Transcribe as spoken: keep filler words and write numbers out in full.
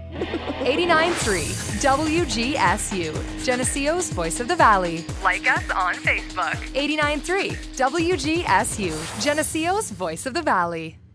eighty-nine point three W G S U, Geneseo's Voice of the Valley. Like us on Facebook. eighty-nine point three W G S U, Geneseo's Voice of the Valley.